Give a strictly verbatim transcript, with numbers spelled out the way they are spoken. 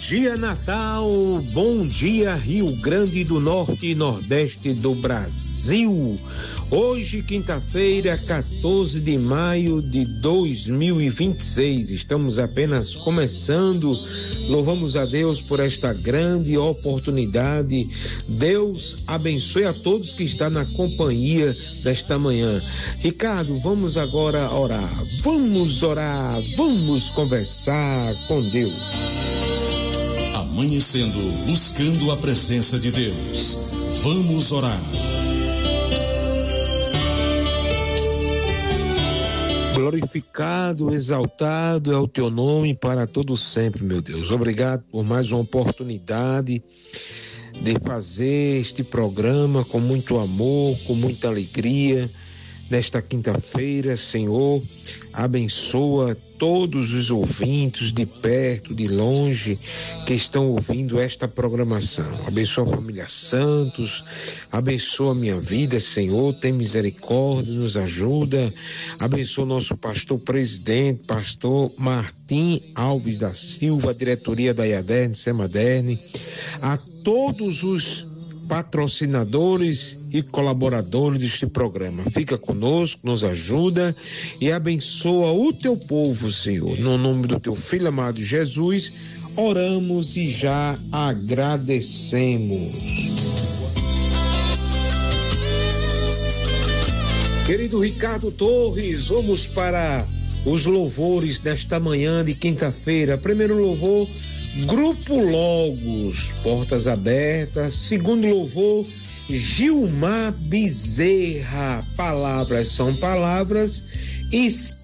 dia, Natal, bom dia, Rio Grande do Norte e Nordeste do Brasil. Hoje, quinta-feira, quatorze de maio de dois mil e vinte e seis, estamos apenas começando. Louvamos a Deus por esta grande oportunidade. Deus abençoe a todos que estão na companhia desta manhã. Ricardo, vamos agora orar. Vamos orar, vamos conversar com Deus. Amanhecendo, buscando a presença de Deus. Vamos orar. Glorificado, exaltado é o teu nome para todo sempre, meu Deus. Obrigado por mais uma oportunidade de fazer este programa com muito amor, com muita alegria. Nesta quinta-feira, Senhor, abençoa todos os ouvintes de perto, de longe, que estão ouvindo esta programação. Abençoa a família Santos, abençoa a minha vida, Senhor, tem misericórdia, nos ajuda. Abençoa o nosso pastor presidente, pastor Martim Alves da Silva, a diretoria da IADERN, SEMADERN, a todos os patrocinadores e colaboradores deste programa. Fica conosco, nos ajuda e abençoa o teu povo, Senhor. No nome do teu filho amado Jesus, oramos e já agradecemos. Querido Ricardo Torres, vamos para os louvores desta manhã de quinta-feira. Primeiro louvor, Grupo Logos, Portas Abertas. Segundo louvor, Gilmar Bezerra, Palavras são palavras. E